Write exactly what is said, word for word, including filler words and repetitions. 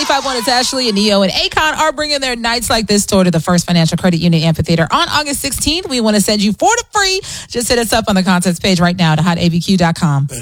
ninety-five point one, it's Ashley and Neo and Akon are bringing their Nights Like This tour to the First Financial Credit Union Amphitheater on August sixteenth. We want to send you four to free. Just hit us up on the concerts page right now to hot a b q dot com.